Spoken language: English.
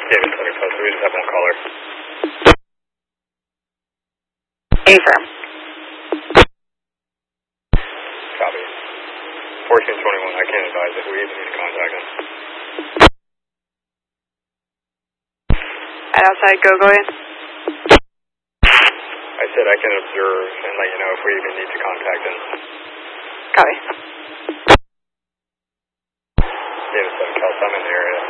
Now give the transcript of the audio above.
David Center Post, we just have one caller. Affirm. Copy. 1421, I can't advise if we even need to contact him. At outside, go ahead. I said I can observe and let you know if we even need to contact him. Copy. David Center Post, I'm in the area.